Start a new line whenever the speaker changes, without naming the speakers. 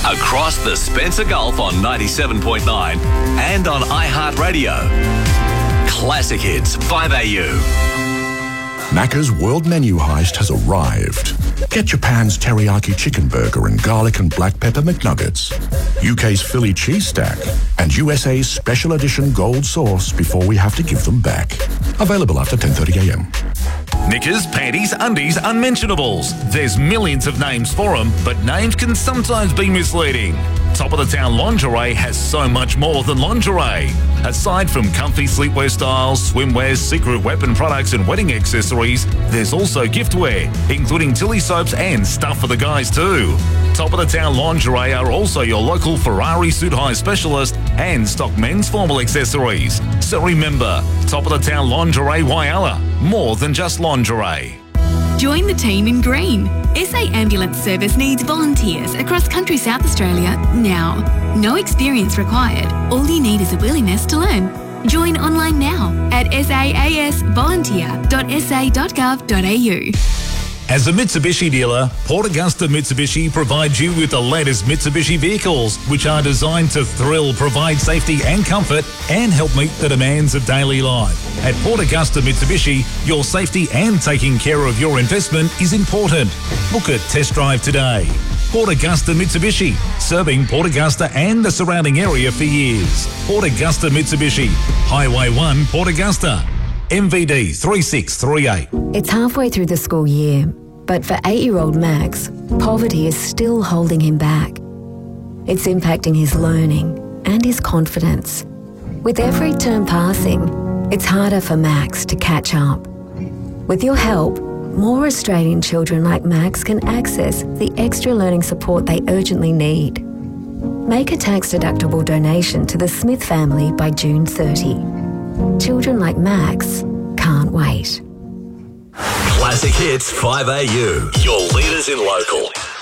across the Spencer Gulf on 97.9 and on iHeartRadio. Classic Hits 5AU.
Macca's World Menu Heist has arrived. Get Japan's teriyaki chicken burger and garlic and black pepper McNuggets, UK's Philly cheese stack, and USA's special edition gold sauce before we have to give them back. Available after 10:30 a.m.
Knickers, panties, undies, unmentionables. There's millions of names for them, but names can sometimes be misleading. Top of the Town Lingerie has so much more than lingerie. Aside from comfy sleepwear styles, swimwear, secret weapon products and wedding accessories, there's also giftware, including Tilly soaps and stuff for the guys too. Top of the Town Lingerie are also your local Ferrari suit hire specialist and stock men's formal accessories. So remember, Top of the Town Lingerie Whyalla, more than just lingerie.
Join the team in green. SA Ambulance Service needs volunteers across country South Australia now. No experience required. All you need is a willingness to learn. Join online now at saasvolunteer.sa.gov.au.
As a Mitsubishi dealer, Port Augusta Mitsubishi provides you with the latest Mitsubishi vehicles, which are designed to thrill, provide safety and comfort, and help meet the demands of daily life. At Port Augusta Mitsubishi, your safety and taking care of your investment is important. Book a test drive today. Port Augusta Mitsubishi, serving Port Augusta and the surrounding area for years. Port Augusta Mitsubishi, Highway 1, Port Augusta. MVD 3638.
It's halfway through the school year, but for 8-year-old Max, poverty is still holding him back. It's impacting his learning and his confidence. With every term passing, it's harder for Max to catch up. With your help, more Australian children like Max can access the extra learning support they urgently need. Make a tax-deductible donation to the Smith family by June 30. Children like Max can't wait.
Classic Hits 5AU, your leaders in local.